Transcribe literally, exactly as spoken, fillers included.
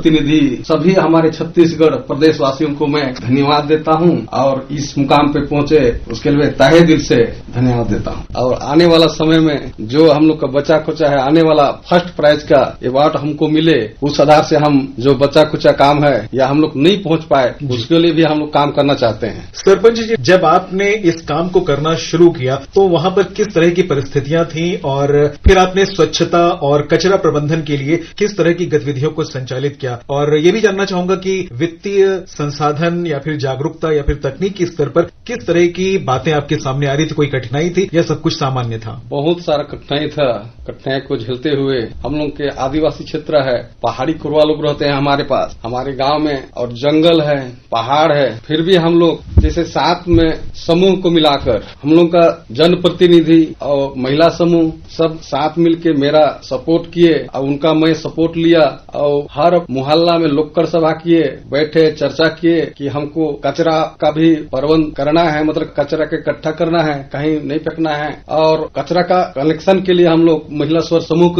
जनप्रतिनिधि सभी हमारे छत्तीसगढ़ प्रदेशवासियों को मैं धन्यवाद देता हूं और इस मुकाम पे पहुंचे उसके लिए तहे दिल से धन्यवाद देता हूं। और आने वाला समय में जो हम लोग का बचा खुचा है, आने वाला फर्स्ट प्राइज का अवार्ड हमको मिले, उस आधार से हम जो बचा खुचा काम है या हम लोग नहीं पहुंच पाए उसके लिए भी हम लोग काम करना चाहते हैं। सरपंच जी, जब आपने इस काम को करना शुरू किया तो वहां पर किस तरह की परिस्थितियां थी और फिर आपने स्वच्छता और कचरा प्रबंधन के लिए किस तरह की गतिविधियों को संचालित किया? और ये भी जानना चाहूंगा कि वित्तीय संसाधन या फिर जागरूकता या फिर तकनीकी स्तर पर किस तरह की बातें आपके सामने आ रही थी? कोई कठिनाई थी या सब कुछ सामान्य था? बहुत सारा कठिनाई था। कठिनाई को झेलते हुए हम लोग के आदिवासी क्षेत्र है, पहाड़ी कुरवा लोग रहते हैं हमारे पास, हमारे गांव में, और जंगल है, पहाड़ है, फिर भी हम लोग जैसे साथ में समूह को मिलाकर हम लोग का जनप्रतिनिधि और महिला समूह सब साथ मिलके मेरा सपोर्ट किए और उनका मैं सपोर्ट लिया और हर मोहल्ला में लोककर सभा किए, बैठे चर्चा किए कि हमको कचरा का भी प्रबंध करना है, मतलब कचरा के इकट्ठा करना है, कहीं नहीं फेंकना है। और कचरा का कलेक्शन के लिए हम लोग महिला स्वर समूह को